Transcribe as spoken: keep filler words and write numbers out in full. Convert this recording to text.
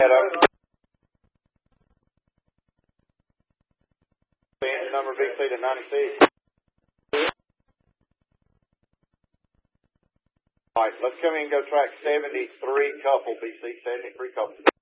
up. Engine number B C to ninety-six. All right, let's come in and go track seventy-three couple, B C, seventy-three couple.